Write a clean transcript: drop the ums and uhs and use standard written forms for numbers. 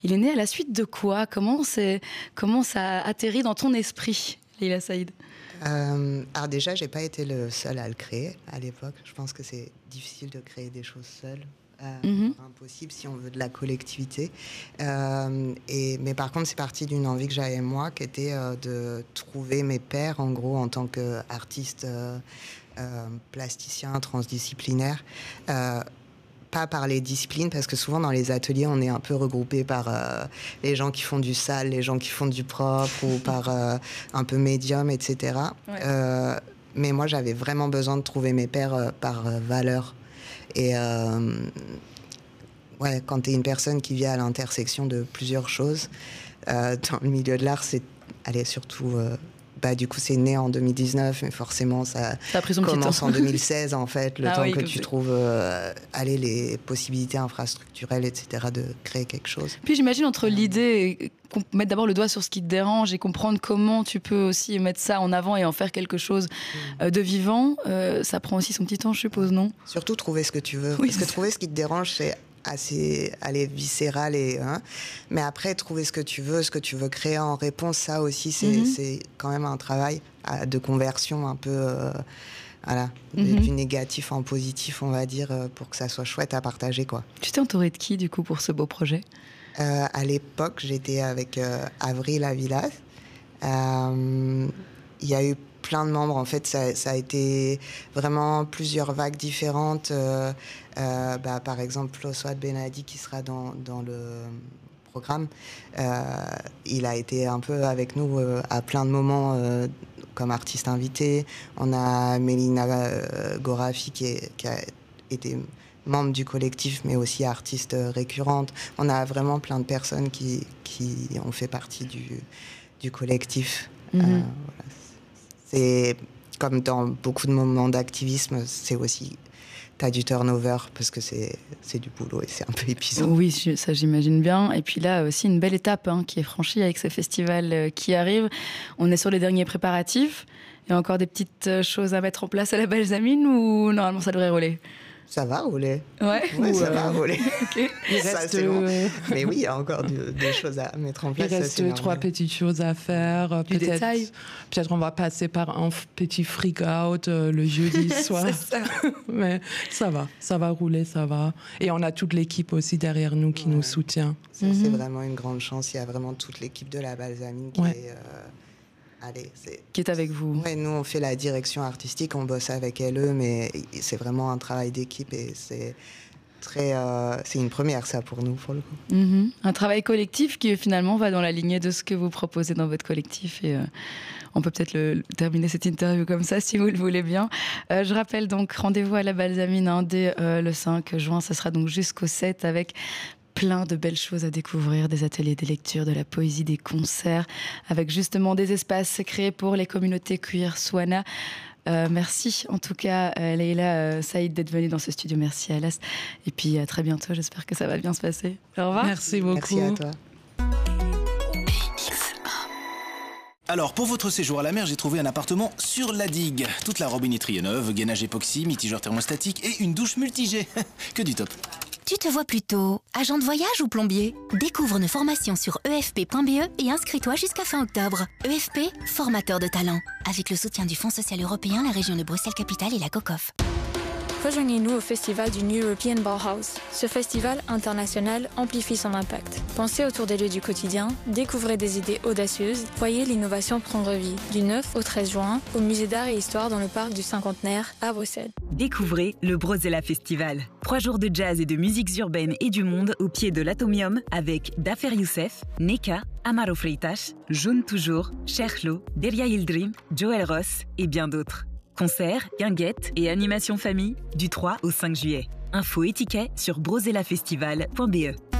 Il est né à la suite de quoi ? Comment ça a atterri dans ton esprit, Leila Saïd ? Alors déjà, j'ai pas été le seul à le créer à l'époque. Je pense que c'est difficile de créer des choses seul. Impossible si on veut de la collectivité. Mais par contre, c'est parti d'une envie que j'avais moi, qui était de trouver mes pairs, en gros, en tant qu'artiste plasticien, transdisciplinaire. Pas par les disciplines, parce que souvent dans les ateliers, on est un peu regroupé par les gens qui font du sale, les gens qui font du propre, ou par un peu médium, etc. Ouais. Mais moi, j'avais vraiment besoin de trouver mes pairs par valeur. Et quand tu es une personne qui vit à l'intersection de plusieurs choses, dans le milieu de l'art, surtout... du coup, c'est né en 2019, mais forcément, ça a pris son commence en 2016, en fait, le temps que tu trouves les possibilités infrastructurelles, etc., de créer quelque chose. Puis j'imagine, entre l'idée, mettre d'abord le doigt sur ce qui te dérange et comprendre comment tu peux aussi mettre ça en avant et en faire quelque chose de vivant, ça prend aussi son petit temps, je suppose, non ? Surtout trouver ce que tu veux. Oui, parce que trouver ce qui te dérange, c'est assez viscéral mais après trouver ce que tu veux créer en réponse, ça aussi c'est quand même un travail de conversion un peu du négatif en positif, on va dire, pour que ça soit chouette à partager, quoi. Tu t'es entourée de qui du coup pour ce beau projet ? À l'époque, j'étais avec Avril Avilas. Il y a eu plein de membres, en fait, ça a été vraiment plusieurs vagues différentes. Par exemple, Oswald Benadi, qui sera dans le programme, il a été un peu avec nous à plein de moments comme artiste invité. On a Mélina Gorafi qui a été membre du collectif, mais aussi artiste récurrente. On a vraiment plein de personnes qui ont fait partie du collectif. Voilà. C'est comme dans beaucoup de moments d'activisme, c'est aussi, t'as du turnover parce que c'est du boulot et c'est un peu épuisant. Oui, ça j'imagine bien. Et puis là aussi une belle étape qui est franchie avec ce festival qui arrive. On est sur les derniers préparatifs. Il y a encore des petites choses à mettre en place à la Balsamine ou normalement ça devrait rouler ? Ça va rouler. Ouais, ça va rouler. Okay. Ça, c'est bon. Mais oui, il y a encore des choses à mettre en place. Il reste 3 petites choses à faire. Peut-être on va passer par un petit freak out le jeudi soir. C'est ça. Mais ça va rouler, ça va. Et on a toute l'équipe aussi derrière nous qui nous soutient. Ça, c'est vraiment une grande chance. Il y a vraiment toute l'équipe de la Balsamine qui est... qui est avec vous. Ouais, nous, on fait la direction artistique, on bosse avec LE, mais c'est vraiment un travail d'équipe et c'est une première, ça, pour nous, pour le coup. Un travail collectif qui, finalement, va dans la lignée de ce que vous proposez dans votre collectif. Et on peut peut-être terminer cette interview comme ça, si vous le voulez bien. Je rappelle donc, rendez-vous à la Balsamine dès le 5 juin. Ce sera donc jusqu'au 7 avec plein de belles choses à découvrir, des ateliers, des lectures, de la poésie, des concerts, avec justement des espaces créés pour les communautés queer Swana. Merci en tout cas Leila Saïd d'être venue dans ce studio. Merci Alas. Et puis à très bientôt, j'espère que ça va bien se passer. Au revoir. Merci beaucoup. Merci à toi. Alors, pour votre séjour à la mer, j'ai trouvé un appartement sur la digue. Toute la robinetterie est neuve, gainage époxy, mitigeur thermostatique et une douche multi-jet. Que du top. Tu te vois plutôt agent de voyage ou plombier ? Découvre nos formations sur efp.be et inscris-toi jusqu'à fin octobre. EFP, formateur de talent. Avec le soutien du Fonds social européen, la région de Bruxelles-Capitale et la COCOF. Rejoignez-nous au festival du New European Bauhaus. Ce festival international amplifie son impact. Pensez autour des lieux du quotidien, découvrez des idées audacieuses, voyez l'innovation prendre vie. Du 9 au 13 juin, au Musée d'Art et Histoire dans le parc du Cinquantenaire à Bruxelles. Découvrez le Brozella Festival. 3 jours de jazz et de musiques urbaines et du monde au pied de l'Atomium avec Dafer Youssef, Neka, Amaro Freitas, Jaune Toujours, Cherlo, Deria Yildirim, Joel Ross et bien d'autres. Concerts, guinguettes et animations famille du 3 au 5 juillet. Infos et tickets sur brozellafestival.be.